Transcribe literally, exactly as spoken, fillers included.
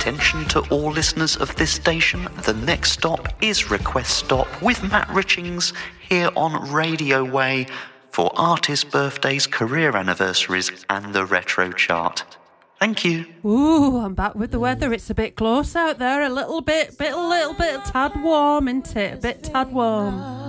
Attention to all listeners of this station, the next stop is Request Stop with Matt Richings here on Radio Way for artist birthdays, career anniversaries and the retro chart. Thank you. Ooh, I'm back with the weather. It's a bit close out there, a little bit, bit, a little bit tad warm, isn't it? A bit tad warm.